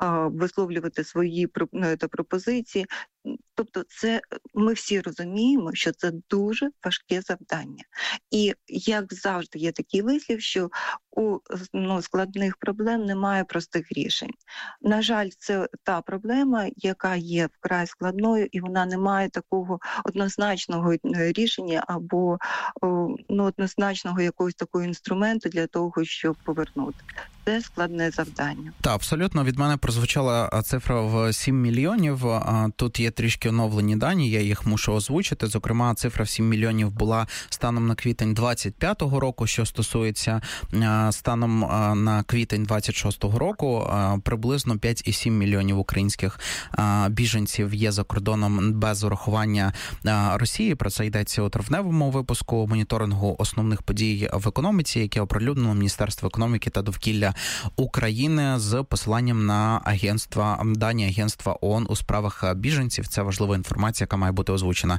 висловлювати свої пропозиції. Тобто це ми всі розуміємо, що це дуже важке завдання. І, як завжди, є такий вислів, що у складних проблем немає простих рішень. На жаль, це та проблема, яка є вкрай складною, і вона не має такого однозначного рішення або однозначного якогось такого інструменту для того, щоб повернути. Це складне завдання. Так, абсолютно. Від мене прозвучала цифра в 7 мільйонів. Тут є трішки оновлені дані, я їх мушу озвучити. Зокрема, цифра в 7 мільйонів була станом на квітень 25-го року, що стосується станом на квітень 26-го року. Приблизно 5,7 мільйонів українських біженців є за кордоном без урахування Росії. Про це йдеться у травневому випуску моніторингу основних подій в економіці, яке оприлюднено Міністерство економіки та довкілля України з посиланням на дані агентства ООН у справах біженців. Це важлива інформація, яка має бути озвучена.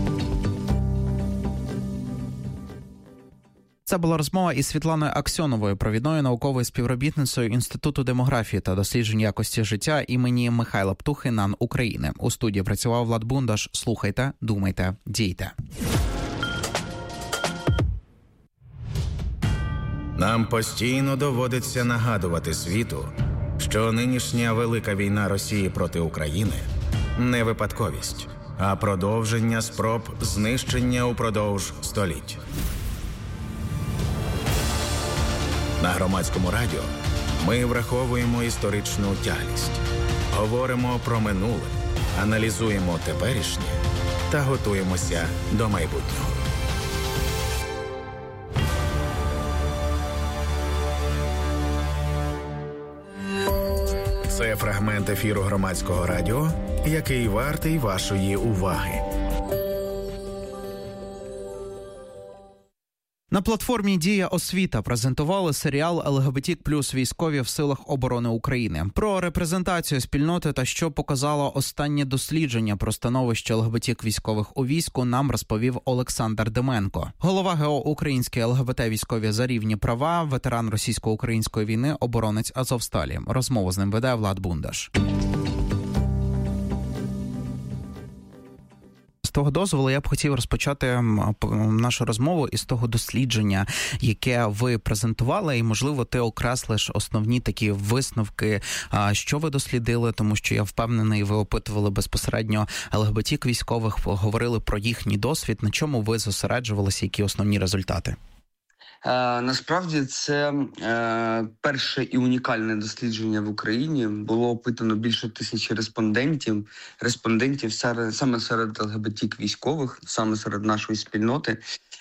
Це була розмова із Світланою Аксьоновою, провідною науковою співробітницею Інституту демографії та досліджень якості життя імені Михайла Птухи НАН України. У студії працював Влад Бундаш. Слухайте, думайте, дійте. Нам постійно доводиться нагадувати світу, що нинішня велика війна Росії проти України не випадковість, а продовження спроб знищення упродовж століть. На Громадському радіо ми враховуємо історичну тяглість, говоримо про минуле, аналізуємо теперішнє та готуємося до майбутнього. Це фрагмент ефіру Громадського радіо, який вартий вашої уваги. На платформі «Дія освіта» презентували серіал «ЛГБТ плюс військові в силах оборони України». Про репрезентацію спільноти та що показало останнє дослідження про становище ЛГБТ військових у війську нам розповів Олександр Деменко. Голова ГО «Українські ЛГБТ військові за рівні права», ветеран російсько-української війни, оборонець Азовсталі. Розмову з ним веде Влад Бундаш. З того дозволу я б хотів розпочати нашу розмову із того дослідження, яке ви презентували, і, можливо, ти окреслиш основні такі висновки, що ви дослідили, тому що я впевнений, ви опитували безпосередньо ЛГБТ-військових, говорили про їхній досвід, на чому ви зосереджувалися, які основні результати? Насправді це перше і унікальне дослідження в Україні. Було опитано більше 1000 респондентів саме серед ЛГБТ-військових, саме серед нашої спільноти.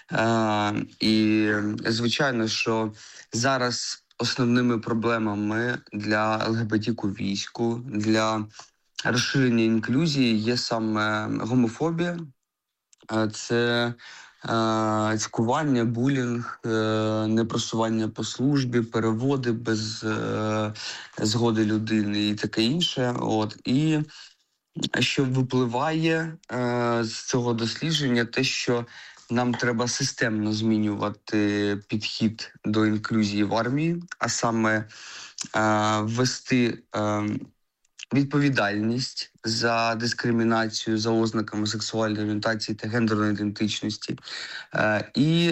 І, звичайно, що зараз основними проблемами для ЛГБТ у війську, для розширення інклюзії є саме гомофобія, це цькування, булінг, непросування по службі, переводи без згоди людини і таке інше. І що випливає з цього дослідження, те, що нам треба системно змінювати підхід до інклюзії в армії, а саме ввести відповідальність за дискримінацію за ознаками сексуальної орієнтації та гендерної ідентичності і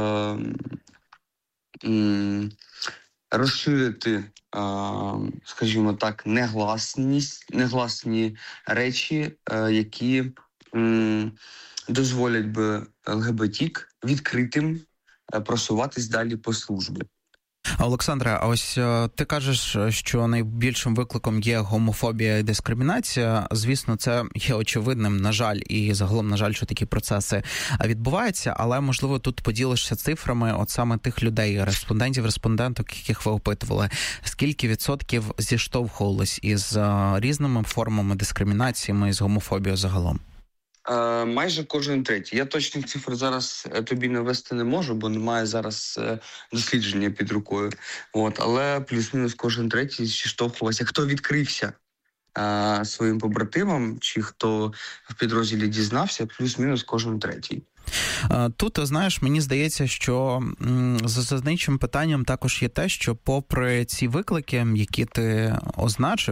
розширити, скажімо так, негласні речі, які дозволять би ЛГБТ відкритим просуватись далі по службі. Олександре, а ось ти кажеш, що найбільшим викликом є гомофобія і дискримінація. Звісно, це є очевидним, на жаль, і загалом, на жаль, що такі процеси відбуваються, але, можливо, тут поділишся цифрами от саме тих людей, респонденток, яких ви опитували. Скільки відсотків зіштовхувались із різними формами дискримінації, з гомофобією загалом? Майже кожен третій. Я точних цифр зараз тобі навести не можу, бо немає зараз дослідження під рукою. Але плюс-мінус кожен третій зіштовхувався. Хто відкрився своїм побратимам, чи хто в підрозділі дізнався, плюс-мінус кожен третій. Тут, знаєш, мені здається, що зазничим питанням також є те, що попри ці виклики, які ти означив,